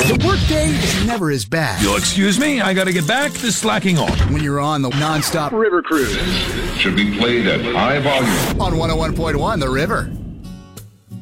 The workday is never as bad You'll excuse me, I gotta get back to slacking off. when you're on the non-stop river cruise Should be played at high volume. on 101.1 The River.